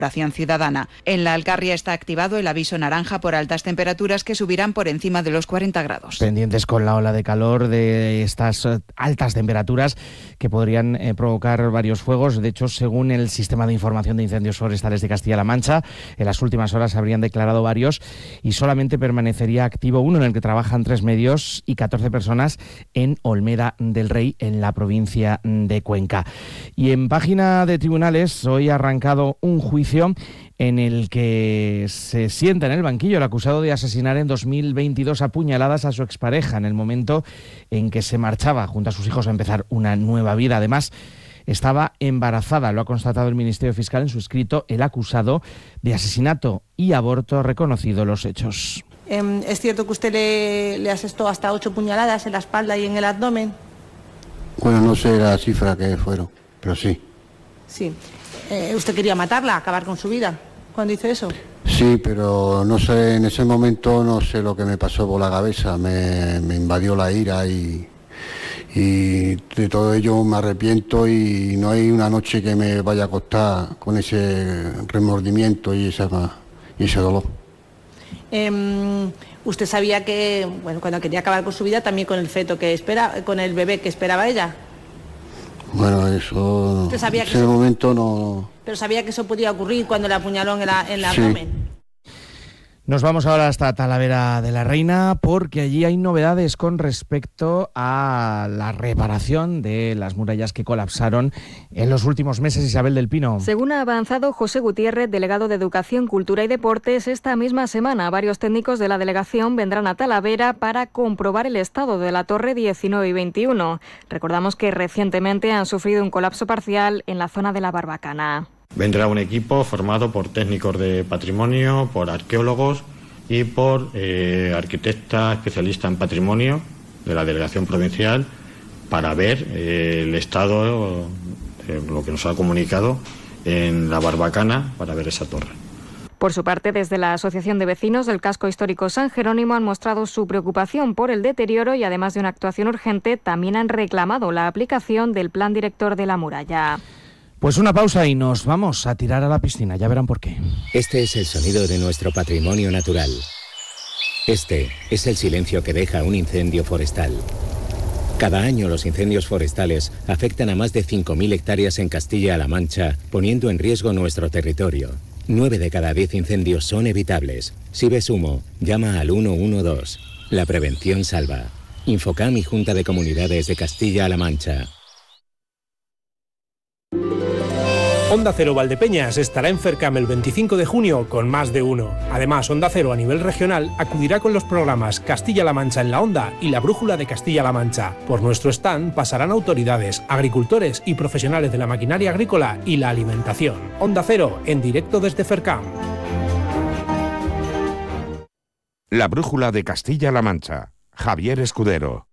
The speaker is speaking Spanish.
ciudadana. En la Alcarria está activado el aviso naranja por altas temperaturas que subirán por encima de los 40 grados. Pendientes con la ola de calor de estas altas temperaturas que podrían provocar varios fuegos. De hecho, según el Sistema de Información de Incendios Forestales de Castilla-La Mancha, en las últimas horas habrían declarado varios y solamente permanecería activo uno en el que trabajan 3 medios y 14 personas en Olmeda del Rey, en la provincia de Cuenca. Y en página de tribunales hoy ha arrancado un juicio en el que se sienta en el banquillo el acusado de asesinar en 2022 a puñaladas a su expareja en el momento en que se marchaba junto a sus hijos a empezar una nueva vida. Además, estaba embarazada, lo ha constatado el Ministerio Fiscal en su escrito. El acusado de asesinato y aborto ha reconocido los hechos. ¿Es cierto que usted le asestó hasta 8 puñaladas en la espalda y en el abdomen? Bueno, no sé la cifra que fueron, pero sí. Sí. ¿Usted quería matarla, acabar con su vida cuando hizo eso? Sí, pero no sé, en ese momento no sé lo que me pasó por la cabeza, me invadió la ira y de todo ello me arrepiento y no hay una noche que me vaya a acostar con ese remordimiento y ese dolor. ¿Usted sabía que, bueno, cuando quería acabar con su vida, también con el feto que espera, con el bebé que esperaba ella? Bueno, eso ¿Usted sabía en ese momento no... Pero sabía que eso podía ocurrir cuando le apuñaló en el abdomen. Nos vamos ahora hasta Talavera de la Reina porque allí hay novedades con respecto a la reparación de las murallas que colapsaron en los últimos meses. Isabel del Pino. Según ha avanzado José Gutiérrez, delegado de Educación, Cultura y Deportes, esta misma semana varios técnicos de la delegación vendrán a Talavera para comprobar el estado de la torre 19 y 21. Recordamos que recientemente han sufrido un colapso parcial en la zona de la Barbacana. Vendrá un equipo formado por técnicos de patrimonio, por arqueólogos y por arquitecta especialista en patrimonio de la delegación provincial para ver el estado, lo que nos ha comunicado en la Barbacana, para ver esa torre. Por su parte, desde la Asociación de Vecinos del Casco Histórico San Jerónimo han mostrado su preocupación por el deterioro y, además de una actuación urgente, también han reclamado la aplicación del plan director de la muralla. Pues una pausa y nos vamos a tirar a la piscina, ya verán por qué. Este es el sonido de nuestro patrimonio natural. Este es el silencio que deja un incendio forestal. Cada año los incendios forestales afectan a más de 5.000 hectáreas en Castilla-La Mancha, poniendo en riesgo nuestro territorio. 9 de cada 10 incendios son evitables. Si ves humo, llama al 112. La prevención salva. Infocam y Junta de Comunidades de Castilla-La Mancha. Onda Cero Valdepeñas estará en FERCAM el 25 de junio con Más de Uno. Además, Onda Cero a nivel regional acudirá con los programas Castilla-La Mancha en la Onda y La Brújula de Castilla-La Mancha. Por nuestro stand pasarán autoridades, agricultores y profesionales de la maquinaria agrícola y la alimentación. Onda Cero en directo desde FERCAM. La Brújula de Castilla-La Mancha. Javier Escudero.